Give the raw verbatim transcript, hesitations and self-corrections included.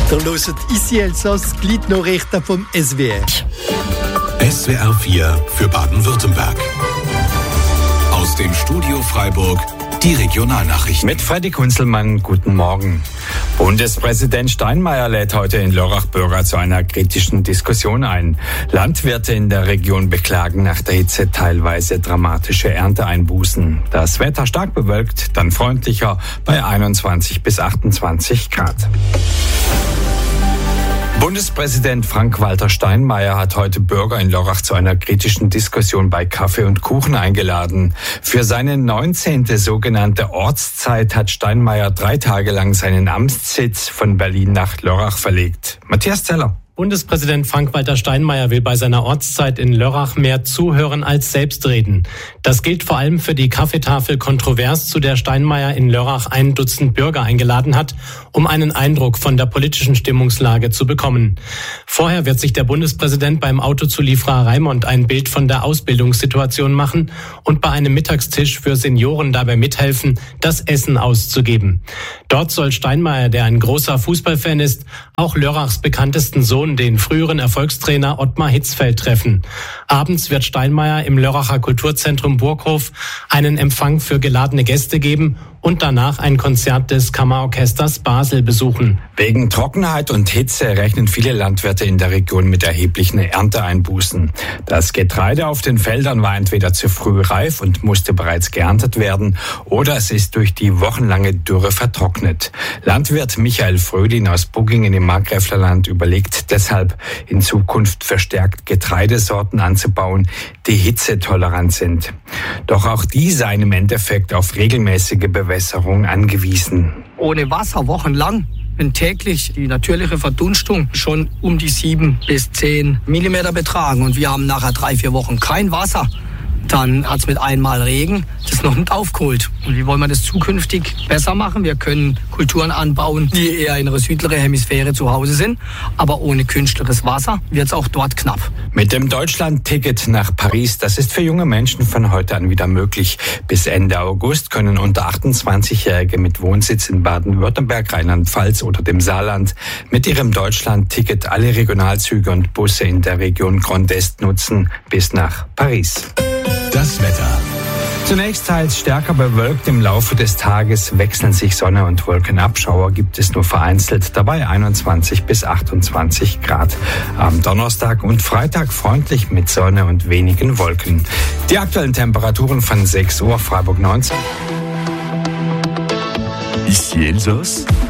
Ihr hört «Ici Elsass», die Gliednachrichten vom S W R. S W R vier für Baden-Württemberg. Aus dem Studio Freiburg die Regionalnachrichten. Mit Freddy Kunzelmann, guten Morgen. Bundespräsident Steinmeier lädt heute in Lörrach Bürger zu einer kritischen Diskussion ein. Landwirte in der Region beklagen nach der Hitze teilweise dramatische Ernteeinbußen. Das Wetter stark bewölkt, dann freundlicher bei einundzwanzig bis achtundzwanzig Grad. Bundespräsident Frank-Walter Steinmeier hat heute Bürger in Lörrach zu einer kritischen Diskussion bei Kaffee und Kuchen eingeladen. Für seine neunzehnte sogenannte Ortszeit hat Steinmeier drei Tage lang seinen Amtssitz von Berlin nach Lörrach verlegt. Matthias Zeller. Bundespräsident Frank-Walter Steinmeier will bei seiner Ortszeit in Lörrach mehr zuhören als selbst reden. Das gilt vor allem für die Kaffeetafel Kontrovers, zu der Steinmeier in Lörrach ein Dutzend Bürger eingeladen hat, um einen Eindruck von der politischen Stimmungslage zu bekommen. Vorher wird sich der Bundespräsident beim Autozulieferer Raimond ein Bild von der Ausbildungssituation machen und bei einem Mittagstisch für Senioren dabei mithelfen, das Essen auszugeben. Dort soll Steinmeier, der ein großer Fußballfan ist, auch Lörrachs bekanntesten Sohn, den früheren Erfolgstrainer Ottmar Hitzfeld, treffen. Abends wird Steinmeier im Lörracher Kulturzentrum Burghof einen Empfang für geladene Gäste geben und danach ein Konzert des Kammerorchesters Basel besuchen. Wegen Trockenheit und Hitze rechnen viele Landwirte in der Region mit erheblichen Ernteeinbußen. Das Getreide auf den Feldern war entweder zu früh reif und musste bereits geerntet werden, oder es ist durch die wochenlange Dürre vertrocknet. Landwirt Michael Frödin aus Buggingen im Markgräflerland überlegt deshalb, in Zukunft verstärkt Getreidesorten anzubauen, die hitzetolerant sind. Doch auch die seien im Endeffekt auf regelmäßige Bewässerung angewiesen. Ohne Wasser wochenlang, wenn täglich die natürliche Verdunstung schon um die sieben bis zehn Millimeter betragen und wir haben nachher drei, vier Wochen kein Wasser, dann hat es mit einmal Regen das noch nicht aufgeholt. Und wie wollen wir das zukünftig besser machen? Wir können Kulturen anbauen, die eher in einer südlichen Hemisphäre zu Hause sind, aber ohne künstliches Wasser wird es auch dort knapp. Mit dem Deutschland-Ticket nach Paris, das ist für junge Menschen von heute an wieder möglich. Bis Ende August können unter achtundzwanzigjährige mit Wohnsitz in Baden-Württemberg, Rheinland-Pfalz oder dem Saarland mit ihrem Deutschland-Ticket alle Regionalzüge und Busse in der Region Grand Est nutzen bis nach Paris. Das Wetter. Zunächst teils stärker bewölkt, im Laufe des Tages wechseln sich Sonne und Wolken ab. Schauer gibt es nur vereinzelt, dabei einundzwanzig bis achtundzwanzig Grad. Am Donnerstag und Freitag freundlich mit Sonne und wenigen Wolken. Die aktuellen Temperaturen von sechs Uhr, Freiburg neunzehn. Ici Elsass.